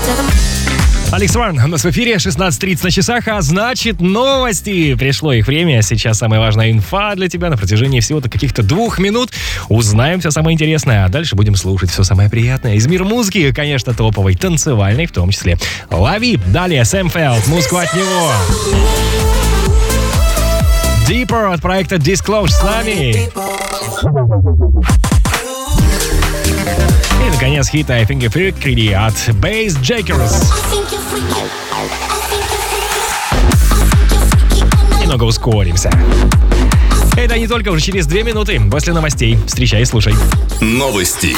Алекс Ван у нас в эфире, 16:30 на часах, а значит новости. Пришло их время, сейчас самая важная инфа для тебя на протяжении всего-то каких-то 2 минут. Узнаем все самое интересное, а дальше будем слушать все самое приятное из мира музыки, конечно, топовой, танцевальной в том числе. Лови, далее Сэм Фелд, музыку от него. Deeper от проекта Disclosure с нами. И, наконец, хит I Think You're Freaky от Bassjackers. Немного ускоримся. Это не только уже через 2 минуты после новостей. Встречай и слушай. Новости.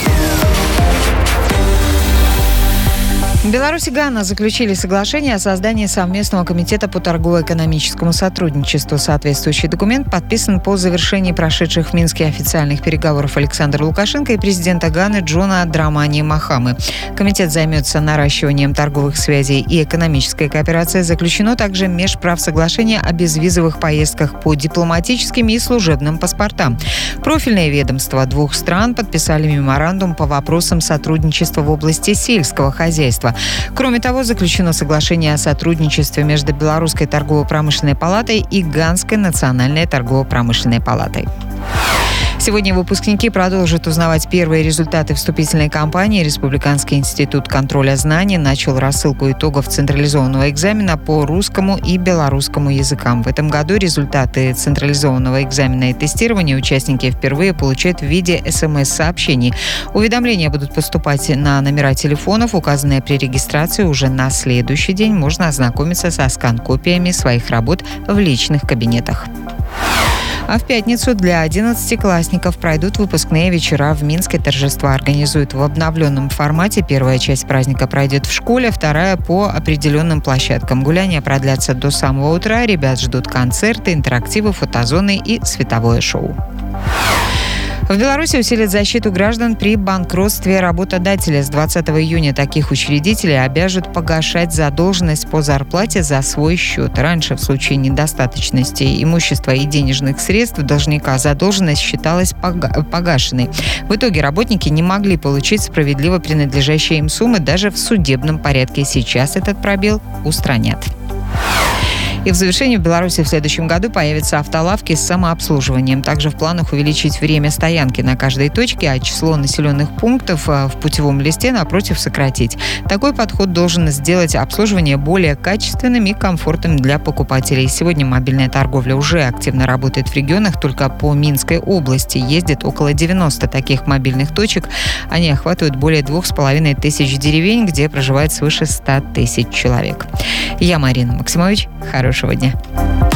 Беларусь и Гана заключили соглашение о создании совместного комитета по торгово-экономическому сотрудничеству. Соответствующий документ подписан по завершении прошедших в Минске официальных переговоров Александра Лукашенко и президента Ганы Джона Драмани Махамы. Комитет займется наращиванием торговых связей и экономической кооперации. Заключено также межправсоглашение о безвизовых поездках по дипломатическим и служебным паспортам. Профильные ведомства 2 стран подписали меморандум по вопросам сотрудничества в области сельского хозяйства. Кроме того, заключено соглашение о сотрудничестве между Белорусской торгово-промышленной палатой и Ганской национальной торгово-промышленной палатой. Сегодня выпускники продолжат узнавать первые результаты вступительной кампании. Республиканский институт контроля знаний начал рассылку итогов централизованного экзамена по русскому и белорусскому языкам. В этом году результаты централизованного экзамена и тестирования участники впервые получают в виде СМС-сообщений. Уведомления будут поступать на номера телефонов, указанные при регистрации. Уже на следующий день можно ознакомиться со скан-копиями своих работ в личных кабинетах. А в пятницу для 11-классников пройдут выпускные вечера в Минске. Торжества организуют в обновленном формате. Первая часть праздника пройдет в школе, вторая по определенным площадкам. Гуляния продлятся до самого утра. Ребят ждут концерты, интерактивы, фотозоны и световое шоу. В Беларуси усилят защиту граждан при банкротстве работодателя. С 20 июня таких учредителей обяжут погашать задолженность по зарплате за свой счет. Раньше в случае недостаточности имущества и денежных средств должника задолженность считалась погашенной. В итоге работники не могли получить справедливо принадлежащие им суммы даже в судебном порядке. Сейчас этот пробел устранят. И в завершении в Беларуси в следующем году появятся автолавки с самообслуживанием. Также в планах увеличить время стоянки на каждой точке, а число населенных пунктов в путевом листе, напротив, сократить. Такой подход должен сделать обслуживание более качественным и комфортным для покупателей. Сегодня мобильная торговля уже активно работает в регионах. Только по Минской области ездит около 90 таких мобильных точек. Они охватывают более 2500 деревень, где проживает свыше 100 000 человек. Я Марина Максимович. Хорошего дня.